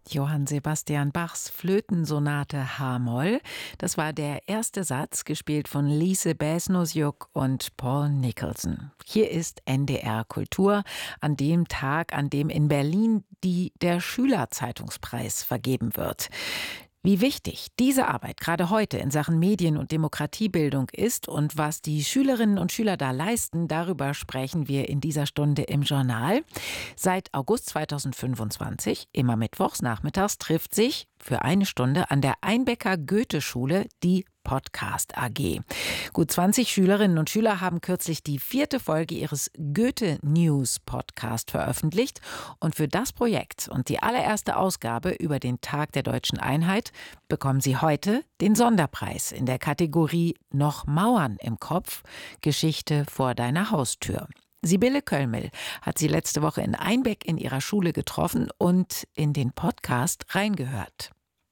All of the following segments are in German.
Johann Sebastian Bachs Flötensonate H-Moll. Das war der erste Satz, gespielt von Lise Besnosiuk und Paul Nicholson. Hier ist NDR Kultur an dem Tag, an dem in Berlin der Schülerzeitungspreis vergeben wird. Wie wichtig diese Arbeit gerade heute in Sachen Medien- und Demokratiebildung ist und was die Schülerinnen und Schüler da leisten, darüber sprechen wir in dieser Stunde im Journal. Seit August 2025, immer mittwochs nachmittags, trifft sich für eine Stunde an der Einbecker Goethe-Schule die Podcast AG. Gut 20 Schülerinnen und Schüler haben kürzlich die 4. Folge ihres Goethe-News-Podcast veröffentlicht. Und für das Projekt und die allererste Ausgabe über den Tag der Deutschen Einheit bekommen sie heute den Sonderpreis in der Kategorie Noch Mauern im Kopf – Geschichte vor deiner Haustür. Sibylle Köllmill hat sie letzte Woche in Einbeck in ihrer Schule getroffen und in den Podcast reingehört.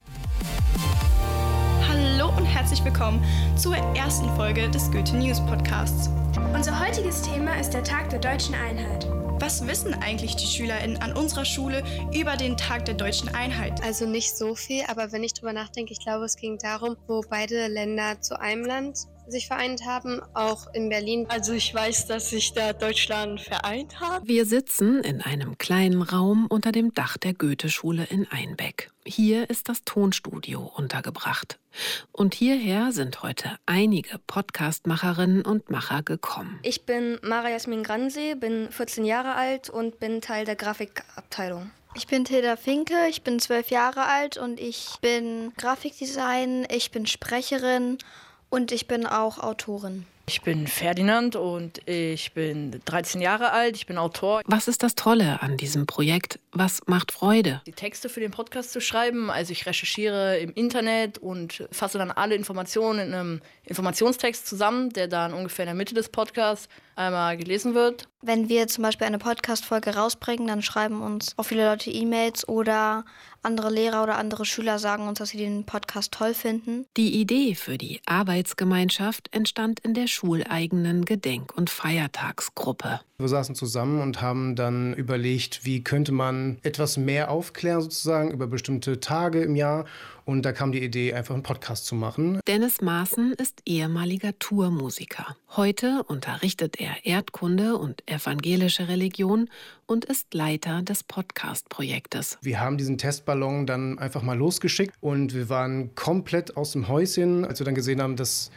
Hallo und herzlich willkommen zur ersten Folge des Goethe News Podcasts. Unser heutiges Thema ist der Tag der Deutschen Einheit. Was wissen eigentlich die SchülerInnen an unserer Schule über den Tag der Deutschen Einheit? Also nicht so viel, aber wenn ich drüber nachdenke, ich glaube, es ging darum, wo beide Länder zu einem Land sich vereint haben, auch in Berlin. Also ich weiß, dass sich da Deutschland vereint hat. Wir sitzen in einem kleinen Raum unter dem Dach der Goethe-Schule in Einbeck. Hier ist das Tonstudio untergebracht. Und hierher sind heute einige Podcast-Macherinnen und Macher gekommen. Ich bin Mara Jasmin Gransee, bin 14 Jahre alt und bin Teil der Grafikabteilung. Ich bin Tilda Finke, ich bin 12 Jahre alt und ich bin Grafikdesign, ich bin Sprecherin und ich bin auch Autorin. Ich bin Ferdinand und ich bin 13 Jahre alt, ich bin Autor. Was ist das Tolle an diesem Projekt? Was macht Freude? Die Texte für den Podcast zu schreiben, also ich recherchiere im Internet und fasse dann alle Informationen in einem Informationstext zusammen, der dann ungefähr in der Mitte des Podcasts einmal gelesen wird. Wenn wir zum Beispiel eine Podcast-Folge rausbringen, dann schreiben uns auch viele Leute E-Mails oder andere Lehrer oder andere Schüler sagen uns, dass sie den Podcast toll finden. Die Idee für die Arbeitsgemeinschaft entstand in der schuleigenen Gedenk- und Feiertagsgruppe. Wir saßen zusammen und haben dann überlegt, wie könnte man etwas mehr aufklären sozusagen über bestimmte Tage im Jahr. Und da kam die Idee, einfach einen Podcast zu machen. Dennis Maaßen ist ehemaliger Tourmusiker. Heute unterrichtet er Erdkunde und evangelische Religion und ist Leiter des Podcast-Projektes. Wir haben diesen Testballon dann einfach mal losgeschickt und wir waren komplett aus dem Häuschen, als wir dann gesehen haben, dass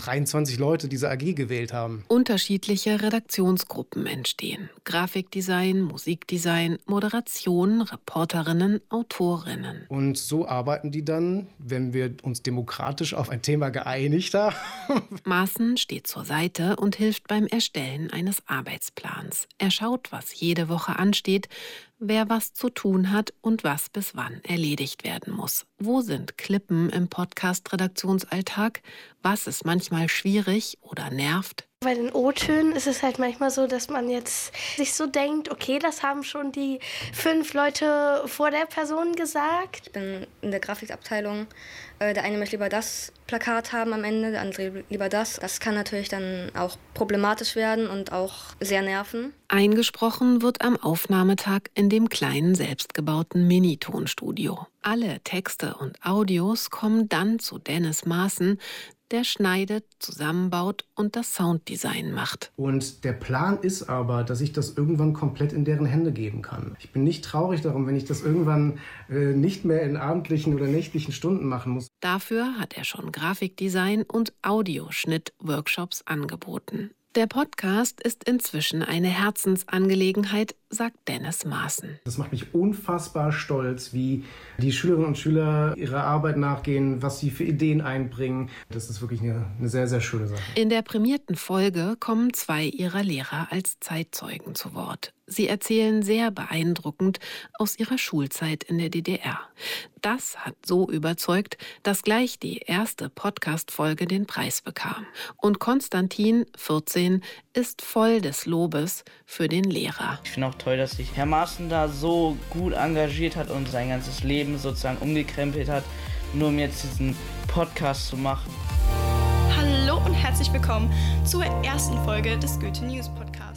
23 Leute diese AG gewählt haben. Unterschiedliche Redaktionsgruppen entstehen. Grafikdesign, Musikdesign, Moderation, Reporterinnen, Autorinnen. Und so arbeiten die dann, wenn wir uns demokratisch auf ein Thema geeinigt haben. Maaßen steht zur Seite und hilft beim Erstellen eines Arbeitsplans. Er schaut, was jede Woche ansteht, wer was zu tun hat und was bis wann erledigt werden muss. Wo sind Klippen im Podcast-Redaktionsalltag? Was ist manchmal schwierig oder nervt? Bei den O-Tönen ist es halt manchmal so, dass man jetzt sich so denkt, okay, das haben schon die 5 Leute vor der Person gesagt. Ich bin in der Grafikabteilung. Der eine möchte lieber das Plakat haben am Ende, der andere lieber das. Das kann natürlich dann auch problematisch werden und auch sehr nerven. Eingesprochen wird am Aufnahmetag in dem kleinen selbstgebauten Mini-Tonstudio. Alle Texte und Audios kommen dann zu Dennis Maaßen, der schneidet, zusammenbaut und das Sounddesign macht. Und der Plan ist aber, dass ich das irgendwann komplett in deren Hände geben kann. Ich bin nicht traurig darum, wenn ich das irgendwann nicht mehr in abendlichen oder nächtlichen Stunden machen muss. Dafür hat er schon Grafikdesign und Audioschnitt-Workshops angeboten. Der Podcast ist inzwischen eine Herzensangelegenheit, sagt Dennis Maaßen. Das macht mich unfassbar stolz, wie die Schülerinnen und Schüler ihrer Arbeit nachgehen, was sie für Ideen einbringen. Das ist wirklich eine sehr, sehr schöne Sache. In der prämierten Folge kommen 2 ihrer Lehrer als Zeitzeugen zu Wort. Sie erzählen sehr beeindruckend aus ihrer Schulzeit in der DDR. Das hat so überzeugt, dass gleich die erste Podcast-Folge den Preis bekam. Und Konstantin, 14, ist voll des Lobes für den Lehrer. Ich finde auch toll, dass sich Herr Maaßen da so gut engagiert hat und sein ganzes Leben sozusagen umgekrempelt hat, nur um jetzt diesen Podcast zu machen. Hallo und herzlich willkommen zur ersten Folge des Goethe News Podcasts.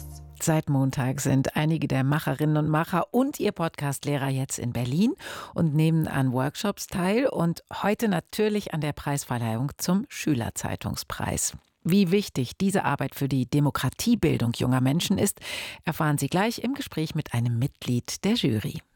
Seit Montag sind einige der Macherinnen und Macher und ihr Podcastlehrer jetzt in Berlin und nehmen an Workshops teil und heute natürlich an der Preisverleihung zum Schülerzeitungspreis. Wie wichtig diese Arbeit für die Demokratiebildung junger Menschen ist, erfahren Sie gleich im Gespräch mit einem Mitglied der Jury.